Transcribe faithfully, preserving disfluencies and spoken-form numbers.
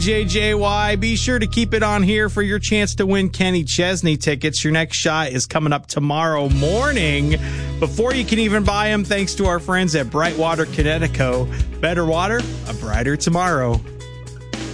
J J Y. Be sure to keep it on here for your chance to win Kenny Chesney tickets. Your next shot is coming up tomorrow morning. Before you can even buy them, thanks to our friends at Brightwater Connecticut. Better water, a brighter tomorrow.